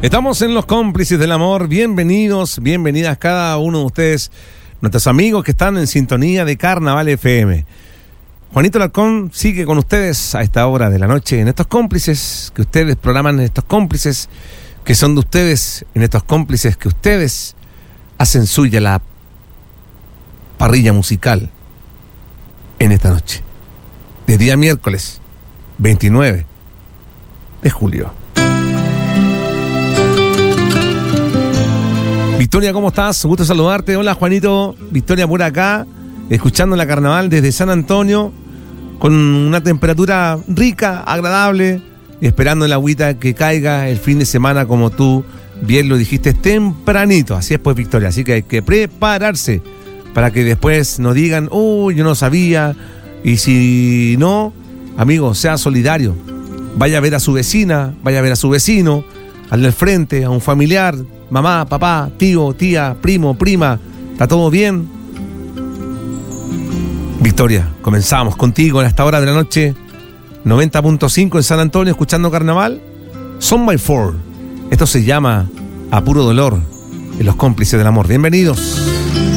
Estamos en Los Cómplices del Amor. Bienvenidos, bienvenidas cada uno de ustedes, nuestros amigos que están en sintonía de Carnaval FM. Juanito Alarcón sigue con ustedes a esta hora de la noche en estos cómplices que ustedes programan, en estos cómplices que son de ustedes, en estos cómplices que ustedes hacen suya la parrilla musical en esta noche, de día miércoles 29 de julio. Victoria, ¿cómo estás? Gusto saludarte. Hola, Juanito. Victoria por acá, escuchando la Carnaval desde San Antonio, con una temperatura rica, agradable, esperando el agüita que caiga el fin de semana, como tú bien lo dijiste tempranito. Así es, pues, Victoria. Así que hay que prepararse para que después nos digan, yo no sabía. Y si no, amigo, sea solidario. Vaya a ver a su vecina, vaya a ver a su vecino, al del frente, a un familiar, mamá, papá, tío, tía, primo, prima. ¿Está todo bien? Victoria, comenzamos contigo a esta hora de la noche, 90.5 en San Antonio, escuchando Carnaval. Son by Four. Esto se llama A Puro Dolor, en Los Cómplices del Amor. Bienvenidos.